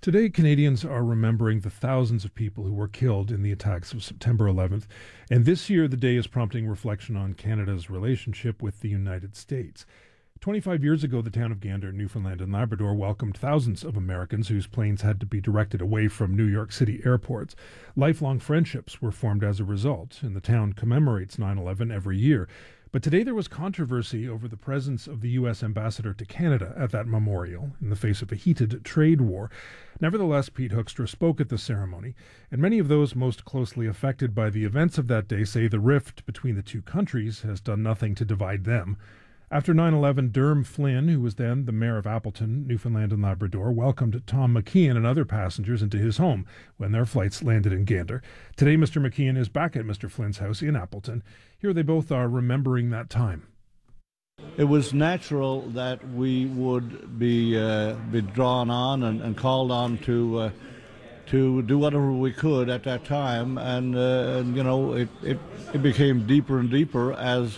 Today, Canadians are remembering the thousands of people who were killed in the attacks of September 11th, and this year the day is prompting reflection on Canada's relationship with the United States. 25 years ago, the town of Gander, Newfoundland and Labrador welcomed thousands of Americans whose planes had to be directed away from New York City airports. Lifelong friendships were formed as a result, and the town commemorates 9/11 every year. But today there was controversy over the presence of the U.S. ambassador to Canada at that memorial in the face of a heated trade war. Nevertheless, Pete Hoekstra spoke at the ceremony, and many of those most closely affected by the events of that day say the rift between the two countries has done nothing to divide them. After 9/11, Derm Flynn, who was then the mayor of Appleton, Newfoundland and Labrador, welcomed Tom McKeon and other passengers into his home when their flights landed in Gander. Today, Mr. McKeon is back at Mr. Flynn's house in Appleton. Here they both are remembering that time. It was natural that we would be drawn on and called on to do whatever we could at that time, and you know, it became deeper and deeper as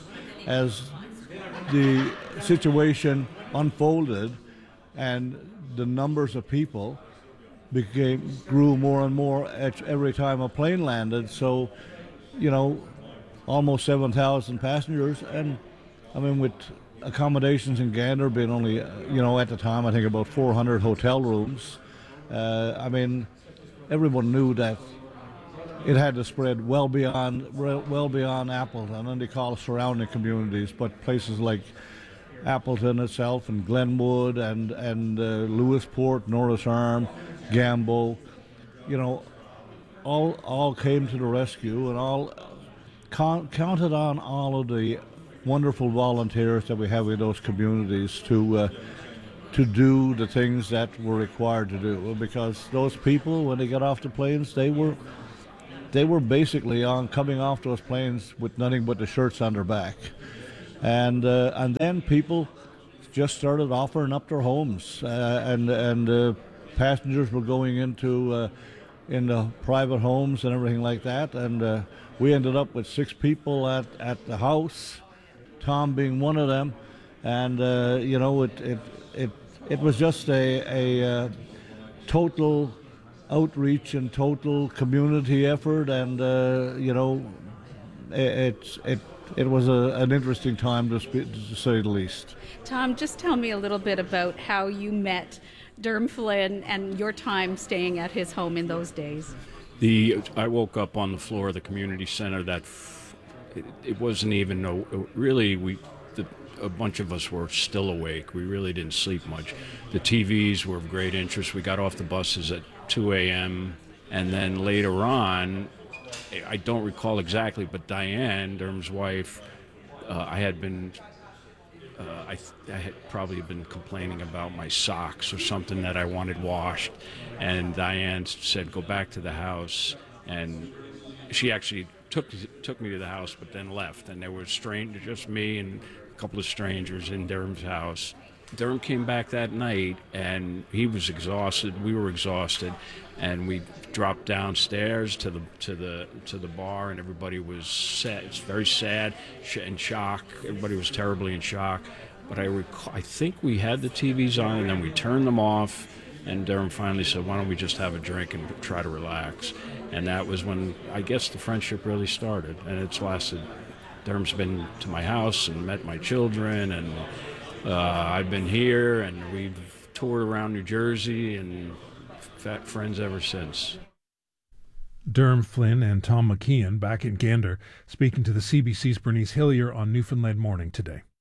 the situation unfolded, and the numbers of people grew more and more every time a plane landed. So, you know, almost 7,000 passengers, and I mean, with accommodations in Gander being only, you know, at the time I think about 400 hotel rooms. I mean, everyone knew that it had to spread well beyond Appleton and they call it surrounding communities, but places like Appleton itself and Glenwood and Lewisport, Norris Arm, Gambo, you know, all came to the rescue, and all counted on all of the wonderful volunteers that we have in those communities to do the things that were required to do, because those people, when they got off the planes, they were basically coming off those planes with nothing but the shirts on their back, and then people just started offering up their homes, and passengers were going into private homes and everything like that, and we ended up with 6 people at the house, Tom being one of them, and you know, it was just a total outreach and total community effort, and you know, it was an interesting time to say the least. Tom, just tell me a little bit about how you met Derm Flynn and your time staying at his home in those days. I woke up on the floor of the community center. It wasn't even a bunch of us were still awake. We really didn't sleep much. The TVs were of great interest. We got off the buses at 2 a.m. and then later on, I don't recall exactly, but Diane, Derm's wife, I had probably been complaining about my socks or something that I wanted washed, and Diane said, "Go back to the house," and she actually took me to the house, but then left, and there were just me and a couple of strangers in Derm's house. Derm came back that night, and he was exhausted. We were exhausted, and we dropped downstairs to the bar, and everybody was sad. It's very sad, in shock. Everybody was terribly in shock. But I think we had the TVs on, and then we turned them off, and Derm finally said, "Why don't we just have a drink and try to relax?" And that was when I guess the friendship really started, and it's lasted. Derm's been to my house and met my children, and I've been here, and we've toured around New Jersey and friends ever since. Derm Flynn and Tom McKeon back in Gander, speaking to the CBC's Bernice Hillier on Newfoundland Morning today.